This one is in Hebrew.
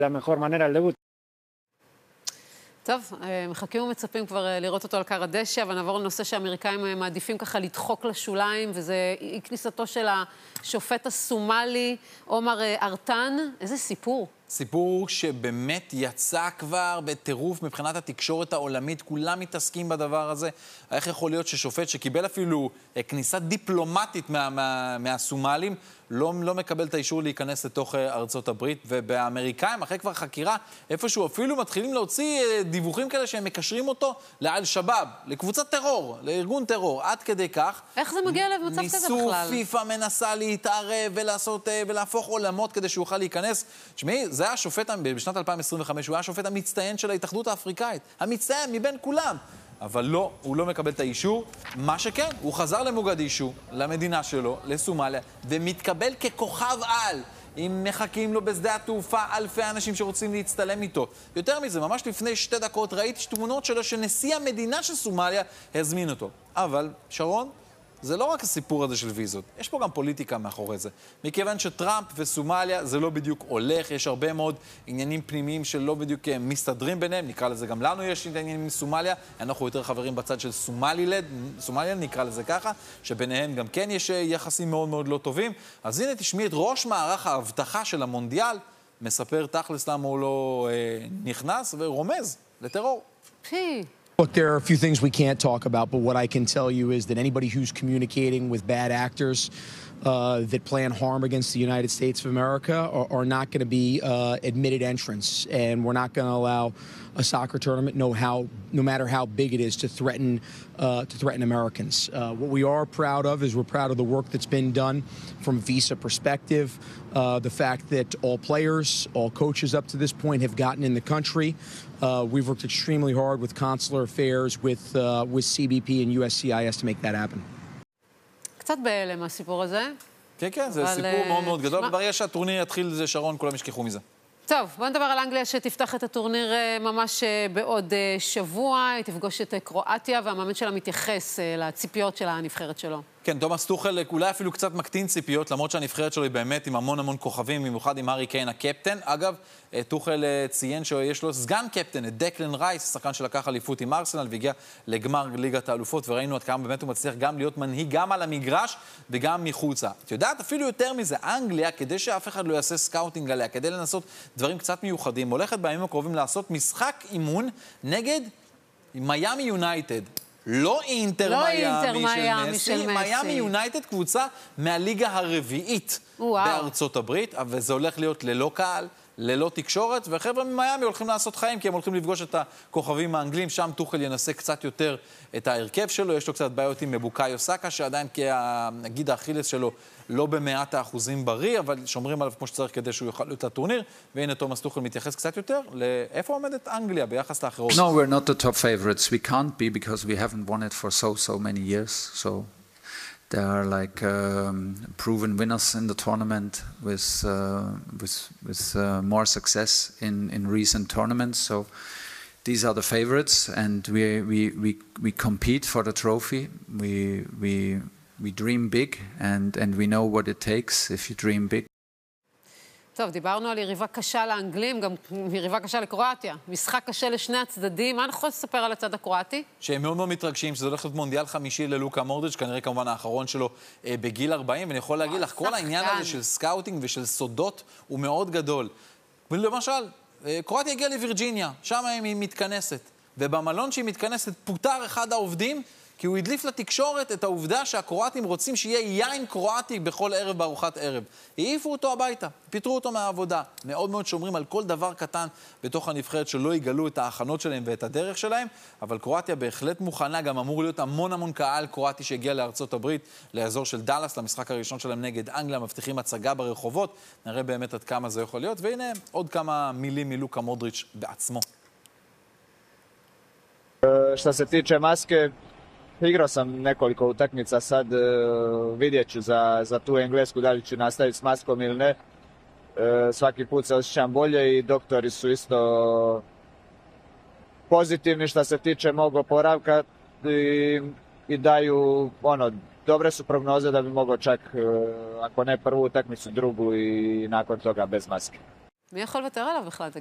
la mejor manera el debut. טוב, מחכים ומצפים כבר לראות אותו על קר הדשא, אבל נעבור לנושא שהאמריקאים מעדיפים ככה לדחוק לשוליים, וזה כניסתו של השופט הסומלי, עומר ארטן. איזה סיפור. סיפור שבאמת יצא כבר בטירוף מבחינת התקשורת העולמית, כולם מתעסקים בדבר הזה. איך יכול להיות ששופט שקיבל אפילו כניסה דיפלומטית מהסומלים, לא מקבל את האישור להיכנס לתוך ארצות הברית, ובאמריקאים, אחרי כבר חקירה, איפשהו אפילו מתחילים להוציא דיווחים כאלה שהם מקשרים אותו לאל-שבאב, לקבוצת טרור, לארגון טרור, עד כדי כך. איך זה מגיע למצב כזה בכלל? פיפה מנסה להתערב ולהפוך עולמות כדי שהוא יוכל להיכנס. תשמעי, זה היה השופט בשנת 2025, הוא היה השופט המצטיין של ההתאחדות האפריקאית, המצטיין מבין כולם. אבל לא, הוא לא מקבל את האישור. מה שכן, הוא חזר למוגדישו, למדינה שלו, לסומליה, ומתקבל ככוכב על. אם מחכים לו בשדה התעופה אלפי אנשים שרוצים להצטלם איתו. יותר מזה, ממש לפני 2 דקות ראיתי תמונות שלו שנשיא המדינה של סומליה הזמין אותו. אבל, שרון, זה לא רק הסיפור הזה של ויזות, יש פה גם פוליטיקה מאחורי זה. מכיוון שטראמפ וסומליה זה לא בדיוק הולך, יש הרבה מאוד עניינים פנימיים שלא בדיוק מסתדרים ביניהם, נקרא לזה גם לנו יש עניינים עם סומליה, אנחנו יותר חברים בצד של סומלילנד, נקרא לזה ככה, שביניהם גם כן יש יחסים מאוד מאוד לא טובים. אז הנה תשמעי את ראש מערך האבטחה של המונדיאל, מספר תכלס למה הוא לא נכנס ורומז לטרור. Look, there are a few things we can't talk about, but what I can tell you is that anybody who's communicating with bad actors that plan harm against the United States of America are not going to be admitted entrants, and we're not going to allow a soccer tournament, no matter how big it is, to threaten Americans. What we are proud of is we're proud of the work that's been done from a visa perspective, the fact that all players, all coaches up to this point have gotten in the country. We've worked extremely hard with consular affairs, with CBP and USCIS to make that happen. קצת בהלם הסיפור הזה. כן, כן, זה סיפור מאוד מאוד גדול. ברגע שהטורניר יתחיל זה שרון, כולם ישכחו מזה. טוב, בוא נדבר על אנגליה שתפתח את הטורניר ממש בעוד שבוע. היא תפגוש את קרואטיה, והמאמן שלה מתייחס לציפיות של הנבחרת שלו. כן, תומאס טוחל אולי אפילו קצת מקטין ציפיות, למרות שהנבחרת שלו היא באמת עם המון כוכבים, במיוחד עם הארי קיין הקפטן. אגב, טוחל ציין שיש לו סגן קפטן, את דקלן רייס, שחקן שלקח אליפות עם ארסנל והגיע לגמר ליגת האלופות, וראינו עד כמה באמת הוא מצליח גם להיות מנהיג גם על המגרש וגם מחוצה. את יודעת, אפילו יותר מזה, אנגליה, כדי שאף אחד לא יעשה סקאוטינג עליה, כדי לנסות דברים קצת מיוחדים, הולכת בימים הקרובים לעשות משחק אימון נגד מיאמי יונייטד. לא אינטר מיאמי של מסי, מיאמי יונייטד, קבוצה מהליגה הרביעית בארצות הברית, וזה הולך להיות ללא קהל, ללא תקשורת, וחבר'ה ממיאמי הולכים לעשות חיים, כי הם הולכים לפגוש את הכוכבים האנגלים, שם טוחל ינסה קצת יותר את ההרכב שלו, יש לו קצת בעיות עם מבוקאיו סאקה, שעדיין נגיד האכילס שלו לא ב100% בריא, אבל שומרים עליו כמו שצריך כדי שהוא יוכל להיות הטורניר, והנה תומאס טוחל מתייחס קצת יותר לאיפה עומדת אנגליה ביחס לאחרות. No, we're not the top favorites. We can't be because we haven't won it for so many years. So there are like proven winners in the tournament with more success in recent tournaments. So these are the favorites, and we compete for the trophy. We dream big, and we know what it takes if you dream big. טוב, דיברנו על יריבה קשה לאנגלים, גם יריבה קשה לקרואטיה. משחק קשה לשני הצדדים. מה אנחנו יכולים לספר על הצד הקרואטי? שהם מאוד מאוד מתרגשים, שזה הולך להיות מונדיאל חמישי ללוקה מודריץ', כנראה כמובן האחרון שלו בגיל 40, ואני יכול להגיד לך, כל העניין הזה של סקאוטינג ושל סודות הוא מאוד גדול. למשל, קרואטיה הגיעה לווירג'יניה, שם היא מתכנסת, ובמלון שהיא מתכנסת פוטר אחד העובדים, כי הוא הדליף לתקשורת את העובדה שהקרואטים רוצים שיהיה יין קרואטי בכל ערב בארוחת ערב. העיפו אותו הביתה, פיטרו אותו מהעבודה. מאוד מאוד שומרים על כל דבר קטן בתוך הנבחרת שלא יגלו את ההכנות שלהם ואת הדרך שלהם, אבל קרואטיה בהחלט מוכנה, גם אמור להיות המון קהל קרואטי שהגיע לארצות הברית, לאזור של דלס, למשחק הראשון שלהם נגד אנגליה, מבטיחים הצגה ברחובות, נראה באמת עד כמה זה יכול להיות, והנה עוד כמה מילים מלוקה מודריץ' בעצמו. Što se tiče maske, igrao sam nekoliko utakmica, sad vidjet ću za tu englesku da li ću nastaviti s maskom ili ne. Svaki put se osjećam bolje i doktori su isto pozitivni što se tiče mog oporavka i daju, dobre su prognoze da bi mogao čak, ako ne prvu utakmicu, drugu i nakon toga bez maske. מי יכול לוותר עליו בכלל?